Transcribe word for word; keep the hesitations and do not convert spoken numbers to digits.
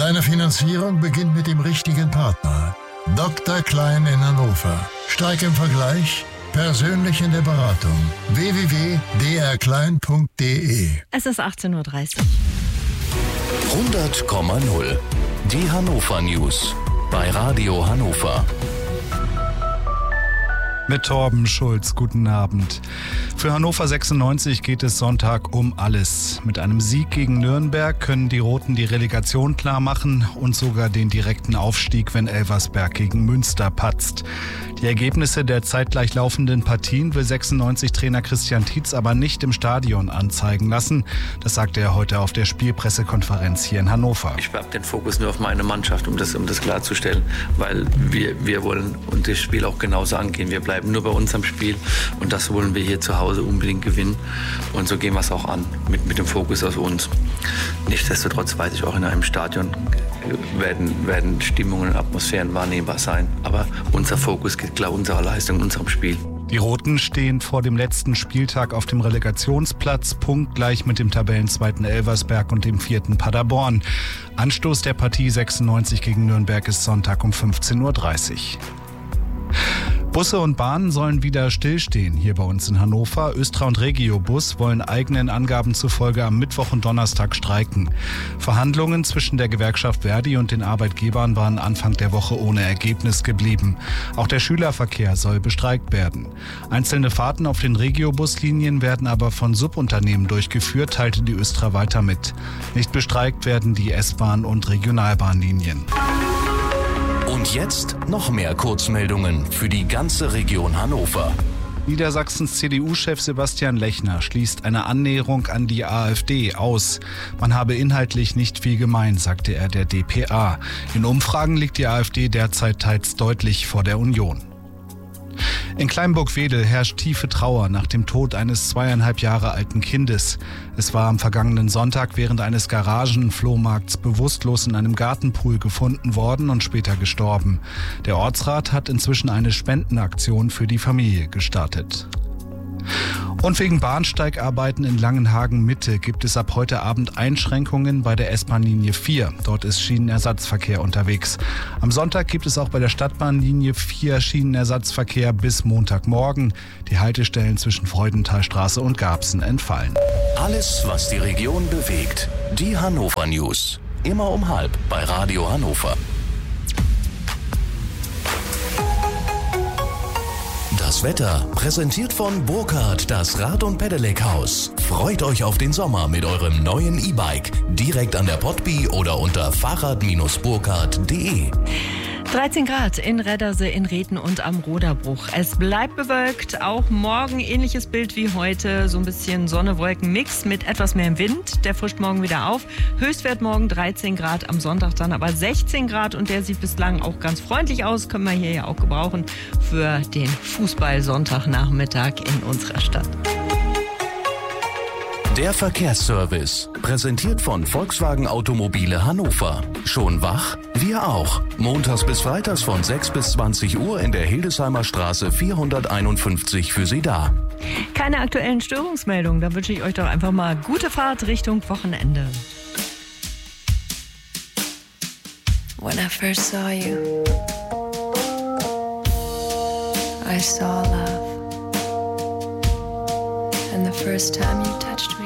Deine Finanzierung beginnt mit dem richtigen Partner. Doktor Klein in Hannover. Stark im Vergleich, persönlich in der Beratung. w w w punkt d r klein punkt d e. Es ist achtzehn Uhr dreißig. hundert Komma null. Die Hannover News bei Radio Hannover. Mit Torben Schulz, guten Abend. Für Hannover sechsundneunzig geht es Sonntag um alles. Mit einem Sieg gegen Nürnberg können die Roten die Relegation klar machen und sogar den direkten Aufstieg, wenn Elversberg gegen Münster patzt. Die Ergebnisse der zeitgleich laufenden Partien will sechsundneunzig-Trainer Christian Tietz aber nicht im Stadion anzeigen lassen. Das sagte er heute auf der Spielpressekonferenz hier in Hannover. Ich habe den Fokus nur auf meine Mannschaft, um das, um das klarzustellen, weil wir, wir wollen und das Spiel auch genauso angehen. Wir bleiben nur bei unserem Spiel und das wollen wir hier zu Hause unbedingt gewinnen und so gehen wir es auch an, mit, mit dem Fokus auf uns. Nichtsdestotrotz weiß ich auch, in einem Stadion werden, werden Stimmungen und Atmosphären wahrnehmbar sein, aber unser Fokus geht klar unserer Leistung, unserem Spiel. Die Roten stehen vor dem letzten Spieltag auf dem Relegationsplatz, punktgleich mit dem Tabellenzweiten Elversberg und dem vierten Paderborn. Anstoß der Partie sechsundneunzig gegen Nürnberg ist Sonntag um fünfzehn Uhr dreißig. Busse und Bahnen sollen wieder stillstehen hier bei uns in Hannover. Östra und Regiobus wollen eigenen Angaben zufolge am Mittwoch und Donnerstag streiken. Verhandlungen zwischen der Gewerkschaft Verdi und den Arbeitgebern waren Anfang der Woche ohne Ergebnis geblieben. Auch der Schülerverkehr soll bestreikt werden. Einzelne Fahrten auf den Regiobuslinien werden aber von Subunternehmen durchgeführt, teilte die Östra weiter mit. Nicht bestreikt werden die S-Bahn- und Regionalbahnlinien. Und jetzt noch mehr Kurzmeldungen für die ganze Region Hannover. Niedersachsens C D U-Chef Sebastian Lechner schließt eine Annäherung an die AfD aus. Man habe inhaltlich nicht viel gemein, sagte er der D P A. In Umfragen liegt die AfD derzeit teils deutlich vor der Union. In Kleinburg-Wedel herrscht tiefe Trauer nach dem Tod eines zweieinhalb Jahre alten Kindes. Es war am vergangenen Sonntag während eines Garagenflohmarkts bewusstlos in einem Gartenpool gefunden worden und später gestorben. Der Ortsrat hat inzwischen eine Spendenaktion für die Familie gestartet. Und wegen Bahnsteigarbeiten in Langenhagen-Mitte gibt es ab heute Abend Einschränkungen bei der S-Bahn-Linie vier. Dort ist Schienenersatzverkehr unterwegs. Am Sonntag gibt es auch bei der Stadtbahnlinie vier Schienenersatzverkehr bis Montagmorgen. Die Haltestellen zwischen Freudenthalstraße und Garbsen entfallen. Alles, was die Region bewegt. Die Hannover News. Immer um halb bei Radio Hannover. Das Wetter präsentiert von Burkhardt, das Rad- und Pedelec-Haus. Freut euch auf den Sommer mit eurem neuen E-Bike. Direkt an der Potby oder unter fahrrad Bindestrich burkhardt punkt de. dreizehn Grad in Reddersee, in Reden und am Roderbruch. Es bleibt bewölkt, auch morgen ähnliches Bild wie heute, so ein bisschen Sonne-Wolken-Mix mit etwas mehr Wind. Der frischt morgen wieder auf. Höchstwert morgen dreizehn Grad, am Sonntag dann aber sechzehn Grad und der sieht bislang auch ganz freundlich aus. Können wir hier ja auch gebrauchen für den Fußball-Sonntagnachmittag in unserer Stadt. Der Verkehrsservice, präsentiert von Volkswagen Automobile Hannover. Schon wach? Wir auch. Montags bis freitags von sechs bis zwanzig Uhr in der Hildesheimer Straße vierhunderteinundfünfzig für Sie da. Keine aktuellen Störungsmeldungen, da wünsche ich euch doch einfach mal gute Fahrt Richtung Wochenende. When I first saw you, I saw love. And the first time you touched me,